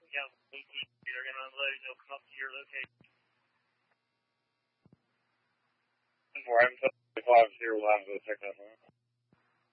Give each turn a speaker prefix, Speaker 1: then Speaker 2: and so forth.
Speaker 1: Yeah, they're going to unload. They'll come up to your location.
Speaker 2: Where I'm 5-0, we'll have to check that one.